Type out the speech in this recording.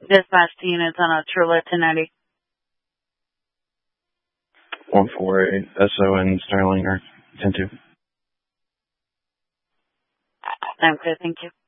Dispatch to units on a Trulla 1090. 148 SON Sterling or 10-2. I'm clear, thank you.